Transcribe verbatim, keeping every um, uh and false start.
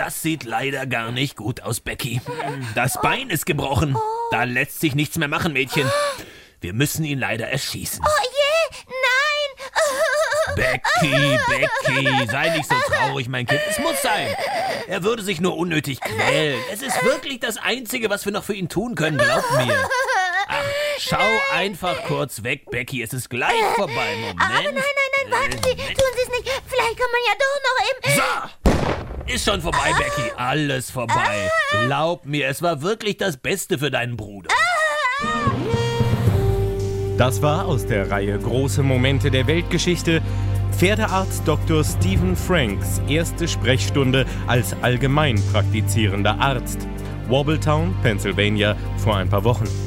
Das sieht leider gar nicht gut aus, Becky. Das Bein ist gebrochen. Da lässt sich nichts mehr machen, Mädchen. Wir müssen ihn leider erschießen. Oh je, nein! Becky, Becky, sei nicht so traurig, mein Kind. Es muss sein. Er würde sich nur unnötig quälen. Es ist wirklich das Einzige, was wir noch für ihn tun können, glaub mir. Ach, schau einfach kurz weg, Becky. Es ist gleich vorbei. Moment. Aber nein, nein, nein, warten Sie, tun Sie es nicht. Vielleicht kann man ja doch noch im... So, ist schon vorbei, Becky. Alles vorbei. Glaub mir, es war wirklich das Beste für deinen Bruder. Das war aus der Reihe Große Momente der Weltgeschichte Pferdearzt Doktor Stephen Franks erste Sprechstunde als allgemein praktizierender Arzt. Wobbletown, Pennsylvania, vor ein paar Wochen.